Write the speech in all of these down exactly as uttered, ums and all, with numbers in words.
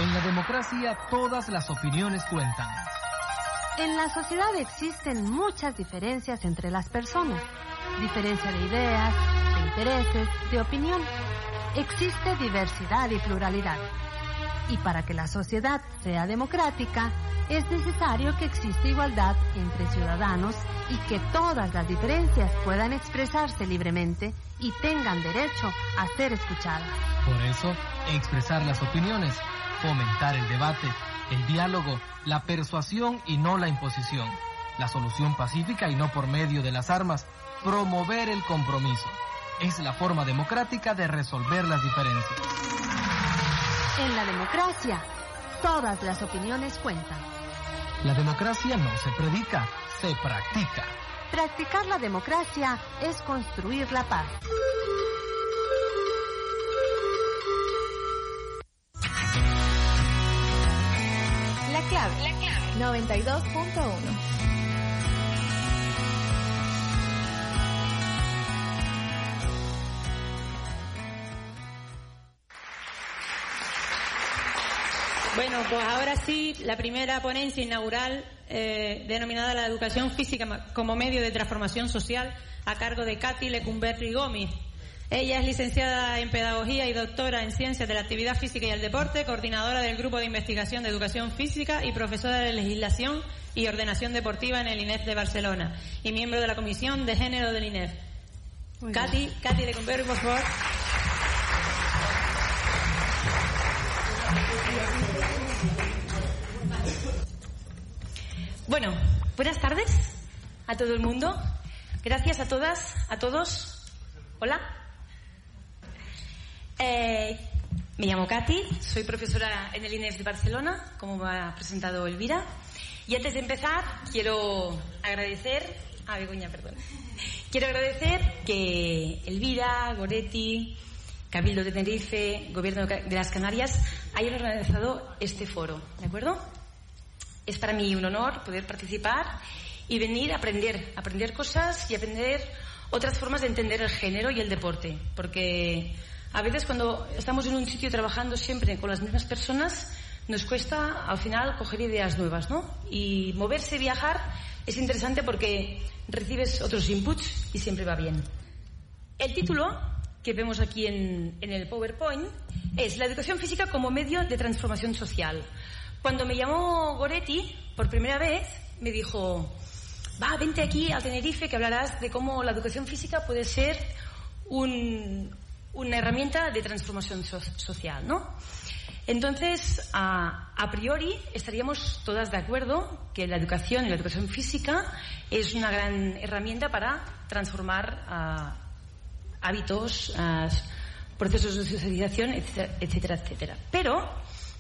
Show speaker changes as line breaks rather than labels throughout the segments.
En la democracia todas las opiniones cuentan.
En la sociedad existen muchas diferencias entre las personas. Diferencia de ideas, de intereses, de opinión. Existe diversidad y pluralidad. Y para que la sociedad sea democrática, es necesario que exista igualdad entre ciudadanos y que todas las diferencias puedan expresarse libremente y tengan derecho a ser escuchadas.
Por eso, expresar las opiniones, fomentar el debate, el diálogo, la persuasión y no la imposición, la solución pacífica y no por medio de las armas, promover el compromiso. Es la forma democrática de resolver las diferencias.
En la democracia, todas las opiniones cuentan.
La democracia no se predica, se practica.
Practicar la democracia es construir la paz.
La clave, la clave. noventa y dos punto uno.
Bueno, pues ahora sí, la primera ponencia inaugural eh, denominada la educación física como medio de transformación social a cargo de Katy Lecumberri Gómez. Ella es licenciada en Pedagogía y doctora en Ciencias de la Actividad Física y el Deporte, coordinadora del Grupo de Investigación de Educación Física y profesora de Legislación y Ordenación Deportiva en el I N E F de Barcelona y miembro de la Comisión de Género del I N E F. Katy, Katy Lecumberri, por favor. Bueno, buenas tardes a todo el mundo. Gracias a todas, a todos. Hola. Eh, me llamo Katy, soy profesora en el I N E F de Barcelona, como me ha presentado Elvira. Y antes de empezar, quiero agradecer... Ah, Begoña, perdón. Quiero agradecer que Elvira, Goretti, Cabildo de Tenerife, Gobierno de las Canarias hayan organizado este foro, ¿de acuerdo? Es para mí un honor poder participar y venir a aprender, aprender cosas y aprender otras formas de entender el género y el deporte, porque a veces cuando estamos en un sitio trabajando siempre con las mismas personas, nos cuesta al final coger ideas nuevas, ¿no? Y moverse, viajar, es interesante porque recibes otros inputs y siempre va bien. El título que vemos aquí en, en el PowerPoint es la educación física como medio de transformación social. Cuando me llamó Goretti por primera vez, me dijo, va, vente aquí al Tenerife que hablarás de cómo la educación física puede ser un, una herramienta de transformación so- social, ¿no? Entonces, a, a priori, estaríamos todas de acuerdo que la educación y la educación física es una gran herramienta para transformar uh, hábitos, uh, procesos de socialización, etcétera, etcétera, etcétera. Pero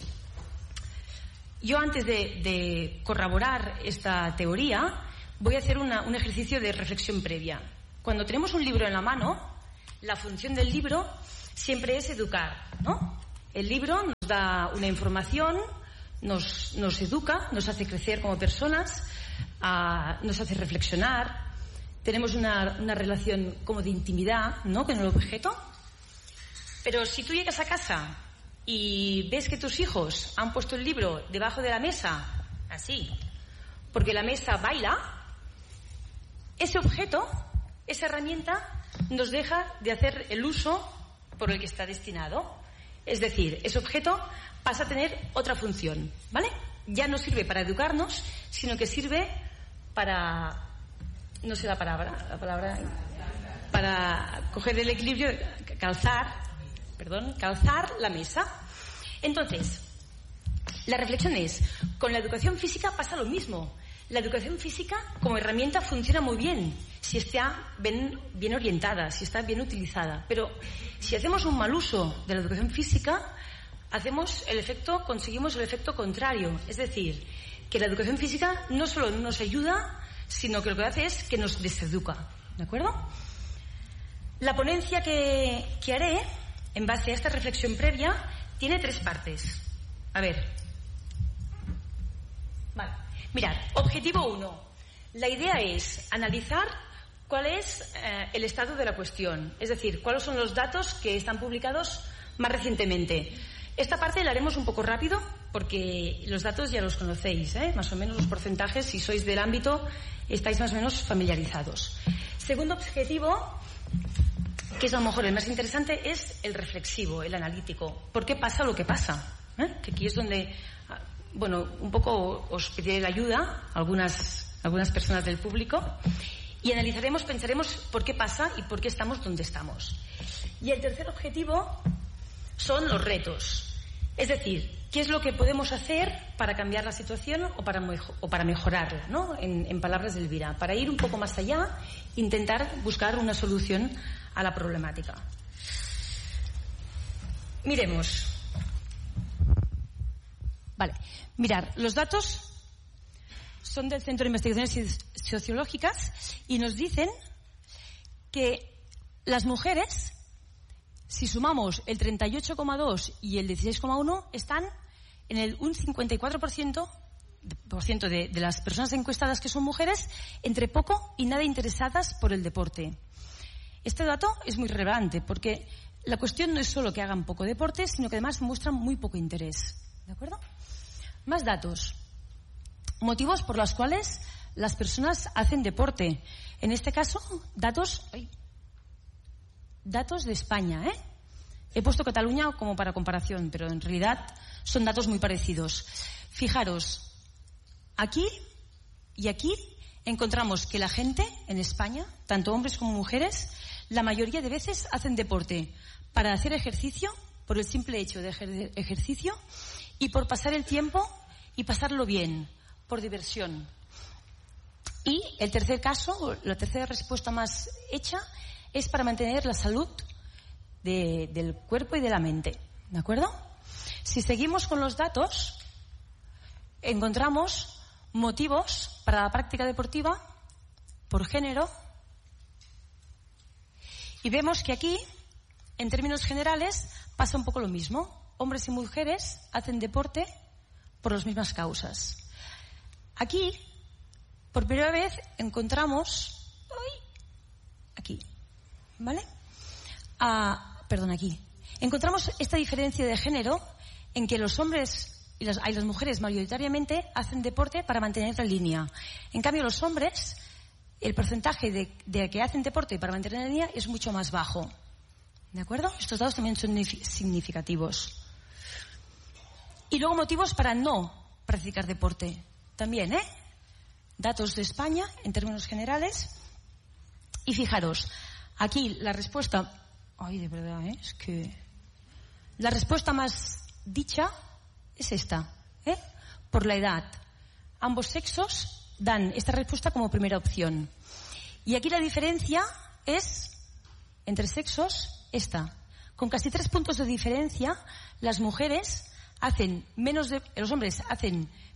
yo, antes de, de corroborar esta teoría, voy a hacer una, un ejercicio de reflexión previa. Cuando tenemos un libro en la mano, la función del libro siempre es educar, ¿no? El libro nos da una información, nos, nos educa, nos hace crecer como personas, uh, nos hace reflexionar, tenemos una, una relación como de intimidad, ¿no?, con el objeto. Pero si tú llegas a casa y ves que tus hijos han puesto el libro debajo de la mesa, así, porque la mesa baila, ese objeto, esa herramienta, nos deja de hacer el uso por el que está destinado. Es decir, ese objeto pasa a tener otra función, ¿vale? Ya no sirve para educarnos, sino que sirve para... no sé la palabra, la palabra... para coger el equilibrio, calzar... perdón, calzar la mesa. Entonces, la reflexión es, con la educación física pasa lo mismo. La educación física como herramienta funciona muy bien si está bien, bien orientada, si está bien utilizada. Pero si hacemos un mal uso de la educación física, hacemos el efecto, conseguimos el efecto contrario. Es decir, que la educación física no solo nos ayuda, sino que lo que hace es que nos deseduca. ¿De acuerdo? La ponencia que, que haré, en base a esta reflexión previa, tiene tres partes. A ver. Vale. Mirad, objetivo uno. La idea es analizar cuál es eh, el estado de la cuestión. Es decir, cuáles son los datos que están publicados más recientemente. Esta parte la haremos un poco rápido porque los datos ya los conocéis, ¿eh? Más o menos los porcentajes, si sois del ámbito, estáis más o menos familiarizados. Segundo objetivo, que es a lo mejor el más interesante, es el reflexivo, el analítico. ¿Por qué pasa lo que pasa? ¿Eh? Que aquí es donde, bueno, un poco os pediré la ayuda a algunas, algunas personas del público y analizaremos, pensaremos por qué pasa y por qué estamos donde estamos. Y el tercer objetivo son los retos. Es decir, ¿qué es lo que podemos hacer para cambiar la situación o para, mejo- o para mejorarla, ¿no? En, en palabras de Elvira, para ir un poco más allá, intentar buscar una solución a la problemática. Miremos. Vale, mirar, los datos son del Centro de Investigaciones Sociológicas y nos dicen que las mujeres, si sumamos el treinta y ocho coma dos y el dieciséis coma uno, están en el un cincuenta y cuatro por ciento, por ciento de, de las personas encuestadas que son mujeres, entre poco y nada interesadas por el deporte. Este dato es muy relevante porque la cuestión no es solo que hagan poco deporte, sino que además muestran muy poco interés. ¿De acuerdo? Más datos. Motivos por los cuales las personas hacen deporte. En este caso, datos... Ay, datos de España, ¿eh? He puesto Cataluña como para comparación, pero en realidad son datos muy parecidos. Fijaros, aquí y aquí encontramos que la gente en España, tanto hombres como mujeres, la mayoría de veces hacen deporte para hacer ejercicio, por el simple hecho de ejercer ejercicio, y por pasar el tiempo y pasarlo bien, por diversión. Y el tercer caso, la tercera respuesta más hecha, es para mantener la salud de, del cuerpo y de la mente. ¿De acuerdo? Si seguimos con los datos, encontramos motivos para la práctica deportiva por género y vemos que aquí, en términos generales, pasa un poco lo mismo. Hombres y mujeres hacen deporte por las mismas causas. Aquí, por primera vez, encontramos... ¡Ay! Aquí. ¿Vale? Ah, perdón, aquí. Encontramos esta diferencia de género en que los hombres y las, y las mujeres mayoritariamente hacen deporte para mantener la línea. En cambio, los hombres, el porcentaje de, de que hacen deporte para mantener la línea es mucho más bajo. ¿De acuerdo? Estos datos también son significativos. Y luego motivos para no practicar deporte. También, ¿eh? Datos de España, en términos generales. Y fijaros, aquí la respuesta... Ay, de verdad, ¿eh? Es que... La respuesta más dicha es esta, ¿eh? Por la edad. Ambos sexos dan esta respuesta como primera opción. Y aquí la diferencia es, entre sexos, esta. Con casi tres puntos de diferencia, las mujeres hacen menos de... Los hombres hacen